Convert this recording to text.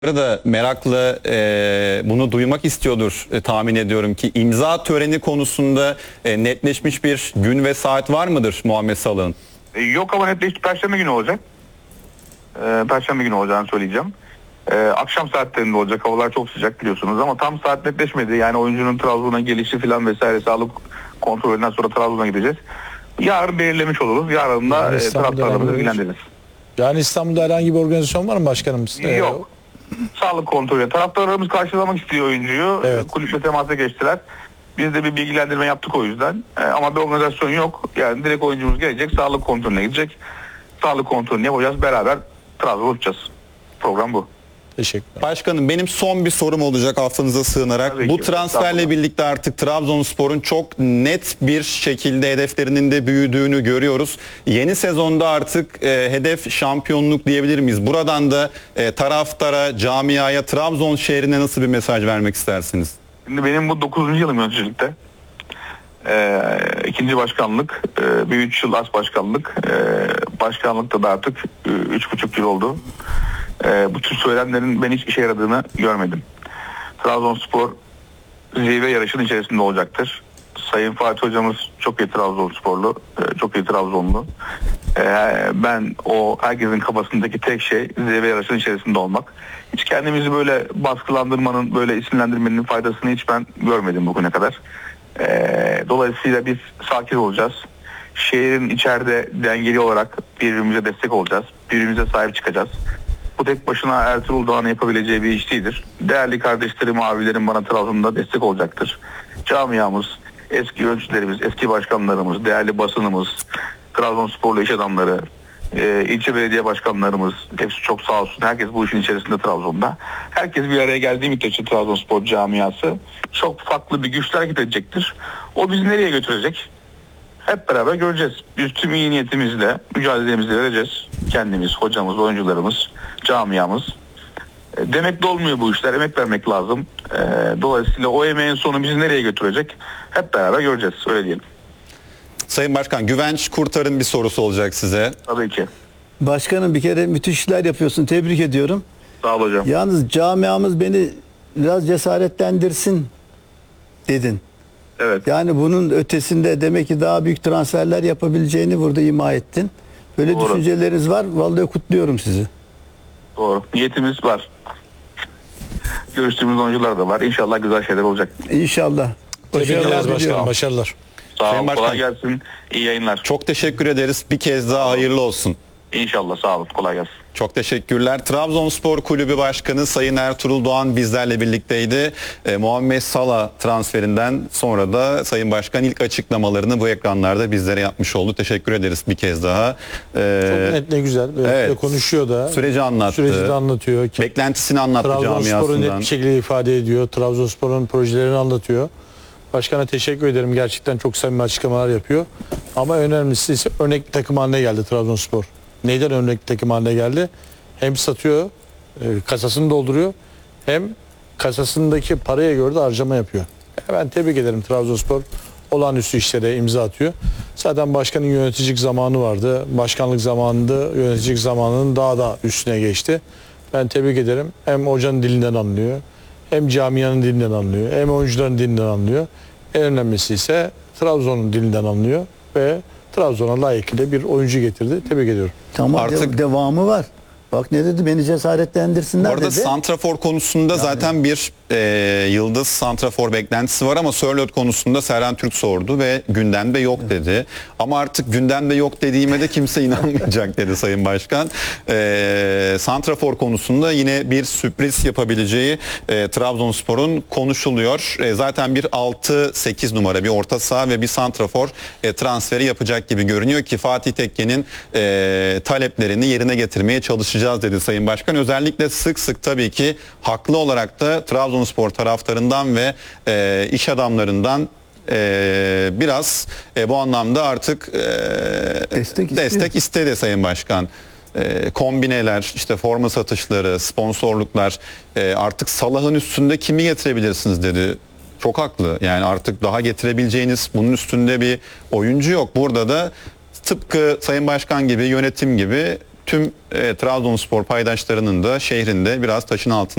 da merakla bunu duymak istiyordur tahmin ediyorum ki imza töreni konusunda netleşmiş bir gün ve saat var mıdır Muhammed Salah'ın? Yok ama netleşti. Perşembe günü olacak. Perşembe günü olacağını söyleyeceğim. Akşam saatlerinde olacak. Havalar çok sıcak biliyorsunuz ama tam saat netleşmedi. Yani oyuncunun Trabzon'a gelişi falan vesaire sağlık kontrolünden sonra Trabzon'a gideceğiz. Yarın belirlemiş oluruz. Yarın da taraftarlarımızı ilgilendiririz. Yani İstanbul'da herhangi bir organizasyon var mı başkanım? Yok. Sağlık kontrolü. Taraftarlarımız karşılamak istiyor oyuncuyu. Evet. Kulüple temasa geçtiler. Biz de bir bilgilendirme yaptık o yüzden. Ama bir organizasyon yok. Yani direkt oyuncumuz gelecek. Sağlık kontrolüne gidecek. Sağlık kontrolünü yapacağız. Beraber Trabzon'a uçacağız. Program bu. Teşekkürler. Başkanım benim son bir sorum olacak affınıza sığınarak. Tabii Bu ki. transferle birlikte artık Trabzonspor'un çok net bir şekilde hedeflerinin de büyüdüğünü görüyoruz. Yeni sezonda artık hedef şampiyonluk diyebilir miyiz? Buradan da taraftara, camiaya, Trabzon şehrine nasıl bir mesaj vermek istersiniz? Şimdi benim bu 9. yılım yöneticilikte. İkinci başkanlık, bir 3 yıl as başkanlık. Başkanlıkta da artık 3,5 yıl oldu. Bu tür söylemlerin ben hiç işe yaradığını görmedim. Trabzonspor zirve yarışının içerisinde olacaktır. Sayın Fatih hocamız çok iyi Trabzonsporlu, çok iyi Trabzonlu. Ben o herkesin kafasındaki tek şey zirve yarışının içerisinde olmak. Hiç kendimizi böyle baskılandırmanın, böyle isimlendirmenin faydasını hiç ben görmedim bugüne kadar. Dolayısıyla biz sakin olacağız. Şehrin içeride dengeli olarak birbirimize destek olacağız. Birbirimize sahip çıkacağız. Bu tek başına Ertuğrul Doğan'ın yapabileceği bir iş değildir. Değerli kardeşlerim, abilerim bana Trabzon'da destek olacaktır. Camiamız, eski yöneticilerimiz, eski başkanlarımız, değerli basınımız, Trabzonsporlu iş adamları, ilçe belediye başkanlarımız hepsi çok sağ olsun. Herkes bu işin içerisinde Trabzon'da. Herkes bir araya geldiği müddetçe Trabzonspor camiası çok farklı bir güçle hareket edecektir. O bizi nereye götürecek? Hep beraber göreceğiz. Biz tüm iyi niyetimizle, mücadelemizi vereceğiz. Kendimiz, hocamız, oyuncularımız, camiamız. Demek de olmuyor bu işler. Emek vermek lazım. Dolayısıyla o emeğin sonu bizi nereye götürecek? Hep beraber göreceğiz. Öyle diyelim. Sayın Başkan, Güvenç Kurtar'ın bir sorusu olacak size. Tabii ki. Başkanım bir kere müthiş işler yapıyorsun. Tebrik ediyorum. Sağ ol hocam. Yalnız camiamız beni biraz cesaretlendirsin dedin. Evet. Yani bunun ötesinde demek ki daha büyük transferler yapabileceğini burada ima ettin. Böyle Doğru. düşünceleriniz var. Vallahi kutluyorum sizi. Doğru. Niyetimiz var. Görüştüğümüz oyuncular da var. İnşallah güzel şeyler olacak. İnşallah. Teşekkürler diliyorum. başkanım. Başarılar. Sağ Sayın ol. Başkan. Kolay gelsin. İyi yayınlar. Çok teşekkür ederiz. Bir kez daha hayırlı olsun. İnşallah. Sağ olun. Kolay gelsin. Çok teşekkürler. Trabzonspor Kulübü Başkanı Sayın Ertuğrul Doğan bizlerle birlikteydi. Muhammed Salah transferinden sonra da Sayın Başkan ilk açıklamalarını bu ekranlarda bizlere yapmış oldu. Teşekkür ederiz bir kez daha. Çok net, ne güzel. Böyle evet. konuşuyor da. Süreci anlattı. Süreci de anlatıyor. Beklentisini anlattı Trabzonspor'u net camiasından. bir şekilde ifade ediyor. Trabzonspor'un projelerini anlatıyor. Başkana teşekkür ederim. Gerçekten çok samimi açıklamalar yapıyor. Ama önemlisi ise örnek takım haline geldi Trabzonspor. Neyden örnek takım haline geldi? Hem satıyor, kasasını dolduruyor, hem kasasındaki paraya göre de harcama yapıyor. Ben tebrik ederim, Trabzonspor olağanüstü işlere imza atıyor. Zaten başkanın yöneticilik zamanı vardı. Başkanlık zamanında yöneticilik zamanının daha da üstüne geçti. Ben tebrik ederim. Hem hocanın dilinden anlıyor, hem camianın dilinden anlıyor, hem oyuncuların dilinden anlıyor. En önemlisi ise Trabzon'un dilinden anlıyor ve Trabzon'a layıkıyla bir oyuncu getirdi. Tebrik ediyorum. Tamam, Artık- devamı var. Bak ne dedi, beni cesaretlendirsinler Bu arada dedi. santrafor konusunda zaten bir yıldız santrafor beklentisi var ama Sörloth konusunda Serhan Türk sordu ve gündemde yok dedi. Ama artık gündemde yok dediğime de kimse inanmayacak dedi Sayın Başkan. Santrafor konusunda yine bir sürpriz yapabileceği Trabzonspor'un konuşuluyor. Zaten bir 6-8 numara bir orta saha ve bir santrafor transferi yapacak gibi görünüyor ki Fatih Tekke'nin taleplerini yerine getirmeye çalışacağız dedi Sayın Başkan. Özellikle sık sık tabii ki haklı olarak da Trabzonspor taraftarından ve iş adamlarından biraz bu anlamda artık destek istedi Sayın Başkan. Kombineler, işte forma satışları, sponsorluklar, artık Salah'ın üstünde kimi getirebilirsiniz dedi. Çok haklı. Yani artık daha getirebileceğiniz bunun üstünde bir oyuncu yok. Burada da tıpkı Sayın Başkan gibi, yönetim gibi tüm Trabzonspor paydaşlarının da şehrinde biraz taşın altında